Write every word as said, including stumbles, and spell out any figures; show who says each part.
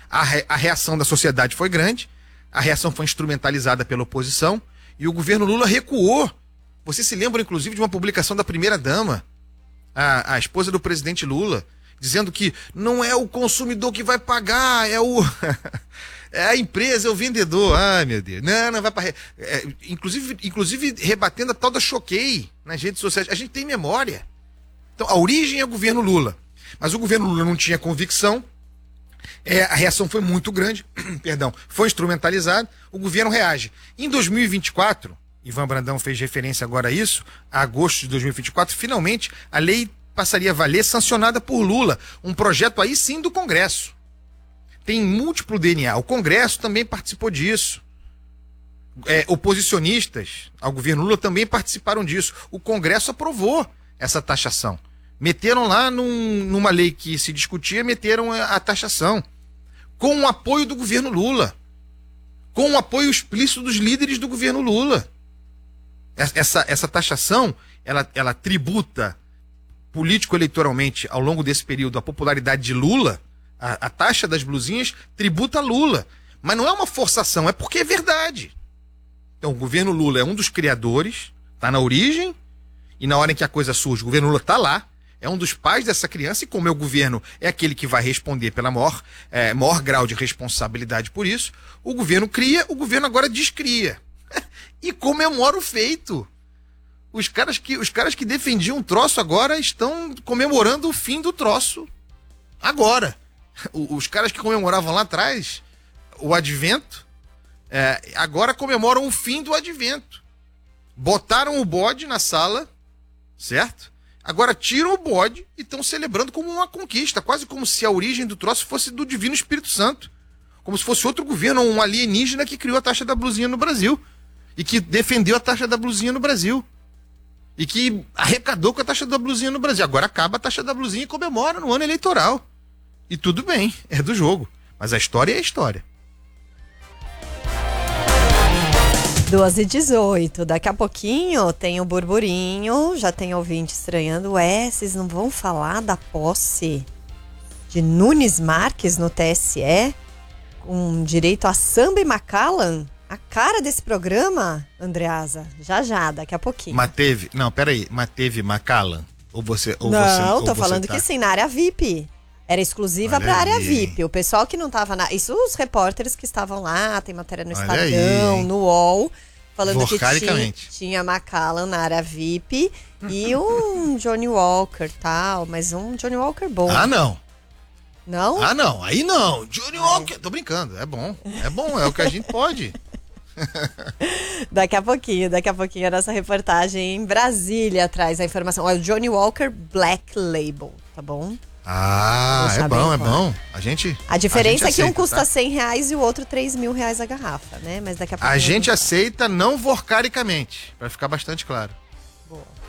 Speaker 1: A, re, a reação da sociedade foi grande, a reação foi instrumentalizada pela oposição e o governo Lula recuou. Você se lembra, inclusive, de uma publicação da primeira-dama, a, a esposa do presidente Lula, dizendo que não é o consumidor que vai pagar, é o é a empresa, é o vendedor. Ai, meu Deus. Não, não vai para... É, inclusive, inclusive rebatendo a tal da Choquei nas redes sociais. A gente tem memória. Então, a origem é o governo Lula. Mas o governo Lula não tinha convicção, é, a reação foi muito grande, perdão, foi instrumentalizado, o governo reage. Em dois mil e vinte e quatro, Ivan Brandão fez referência agora a isso, a agosto de dois mil e vinte e quatro, finalmente a lei passaria a valer, sancionada por Lula, um projeto aí sim do Congresso. Tem múltiplo D N A, o Congresso também participou disso. É, oposicionistas ao governo Lula também participaram disso. O Congresso aprovou essa taxação. Meteram lá num, numa lei que se discutia, meteram a, a taxação. Com o apoio do governo Lula. Com o apoio explícito dos líderes do governo Lula. Essa, essa taxação, ela, ela tributa político-eleitoralmente, ao longo desse período, a popularidade de Lula. A, a taxa das blusinhas tributa Lula. Mas não é uma forçação, é porque é verdade. Então, o governo Lula é um dos criadores, está na origem, e na hora em que a coisa surge, o governo Lula está lá, é um dos pais dessa criança, e como é o governo, é aquele que vai responder pela maior, é, maior grau de responsabilidade por isso, o governo cria, o governo agora descria. E comemora o feito. Os caras, que, os caras que defendiam o troço agora estão comemorando o fim do troço. Agora. Os caras que comemoravam lá atrás o advento, é, agora comemoram o fim do advento. Botaram o bode na sala, certo? Agora tiram o bode e estão celebrando como uma conquista, quase como se a origem do troço fosse do Divino Espírito Santo. Como se fosse outro governo, um alienígena que criou a taxa da blusinha no Brasil. E que defendeu a taxa da blusinha no Brasil. E que arrecadou com a taxa da blusinha no Brasil. Agora acaba a taxa da blusinha e comemora no ano eleitoral. E tudo bem, é do jogo. Mas a história é a história.
Speaker 2: duas e dezoito, daqui a pouquinho tem o burburinho, já tem ouvinte estranhando. Ué, vocês não vão falar da posse de Nunes Marques no T S E? Com direito a samba e Macallan? A cara desse programa, Andreasa, já já, daqui a pouquinho.
Speaker 1: Mas teve, não, peraí, mas teve Macallan? Ou você, ou
Speaker 2: não,
Speaker 1: você, ou
Speaker 2: tô
Speaker 1: você
Speaker 2: falando
Speaker 1: tá...
Speaker 2: que sim, na área V I P. Era exclusiva
Speaker 1: Olha
Speaker 2: pra área
Speaker 1: aí.
Speaker 2: V I P. O pessoal que não tava na... Isso os repórteres que estavam lá, tem matéria no
Speaker 1: Olha
Speaker 2: Estadão,
Speaker 1: aí.
Speaker 2: no U O L, falando que tinha,
Speaker 1: Vorcaricamente.
Speaker 2: tinha Macallan na área V I P e um Johnny Walker tal, mas um Johnny Walker bom.
Speaker 1: Ah, não.
Speaker 2: Não?
Speaker 1: Ah, não. Aí não. Johnny Walker. Tô brincando. É bom. É bom. É o que a gente pode.
Speaker 2: Daqui a pouquinho, daqui a pouquinho a nossa reportagem em Brasília traz a informação. Olha, o Johnny Walker Black Label, tá bom?
Speaker 1: Ah,
Speaker 2: Deixa
Speaker 1: é bom,
Speaker 2: bem
Speaker 1: é
Speaker 2: claro.
Speaker 1: bom. A gente
Speaker 2: A diferença
Speaker 1: a gente
Speaker 2: é que um
Speaker 1: aceita,
Speaker 2: custa
Speaker 1: tá?
Speaker 2: cem reais e o outro três mil reais a garrafa, né? Mas daqui a pouquinho...
Speaker 1: A gente aceita não vorcaricamente, pra ficar bastante claro.
Speaker 2: Boa.